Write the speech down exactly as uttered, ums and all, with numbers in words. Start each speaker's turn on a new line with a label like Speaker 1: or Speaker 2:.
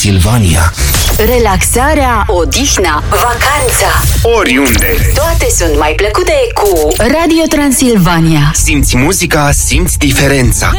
Speaker 1: Transilvania.
Speaker 2: Relaxarea, odihna, vacanța,
Speaker 3: oriunde.
Speaker 2: toate sunt mai plăcute cu Radio Transilvania.
Speaker 3: Simți muzica, simți diferența.